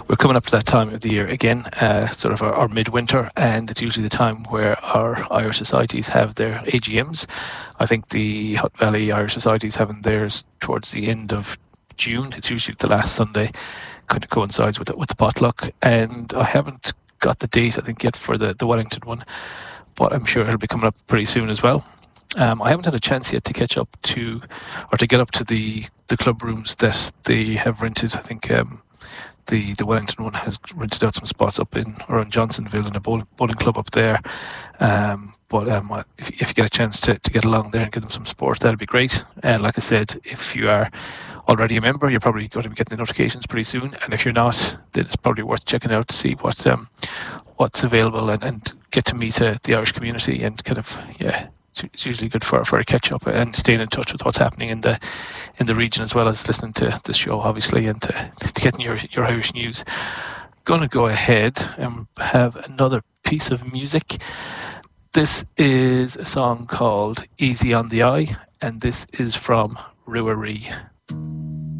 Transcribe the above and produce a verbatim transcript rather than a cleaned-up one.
we're coming up to that time of the year again, uh, sort of our, our midwinter, and it's usually the time where our Irish societies have their A G Ms. I think the Hutt Valley Irish Society is having theirs towards the end of June. It's usually the last Sunday, kind of coincides with the, with the potluck, and I haven't got the date, I think, yet for the, the Wellington one, but I'm sure it'll be coming up pretty soon as well. Um, I haven't had a chance yet to catch up to, or to get up to the, the club rooms that they have rented. I think um, the, the Wellington one has rented out some spots up in around Johnsonville in a bowling, bowling club up there. Um, but um, if, if you get a chance to, to get along there and give them some support, that'd be great. And like I said, if you are already a member, you're probably going to be getting the notifications pretty soon. And if you're not, then it's probably worth checking out to see what um, what's available and, and get to meet uh, the Irish community and kind of, yeah, it's usually good for, for a catch up and staying in touch with what's happening in the in the region, as well as listening to this show, obviously, and to, to getting your, your Irish news. Going to go ahead and have another piece of music. This is a song called Easy on the Eye, and this is from Ruairi.